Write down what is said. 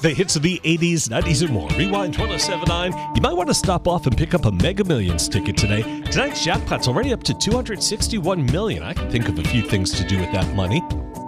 The hits of the 80s, 90s, and more. Rewind 1079. You might want to stop off and pick up a Mega Millions ticket today. Tonight's jackpot's already up to $261 million. I can think of a few things to do with that money.